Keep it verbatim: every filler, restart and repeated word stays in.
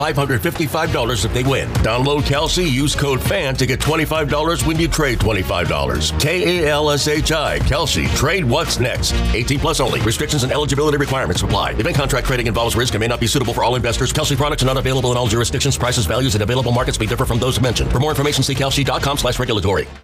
five hundred fifty-five dollars if they win. Download Kalshi, use code FAN to get twenty-five dollars when you trade twenty-five dollars. K A L S H I, Kalshi. Trade what's next. eighteen plus only. Restrictions and eligibility requirements apply. Event contract trading involves risk and may not be suitable for all investors. Kalshi products are not available in all jurisdictions. Prices, values, and available markets may differ from those mentioned. For more information, see kalshi dot com slash regulatory.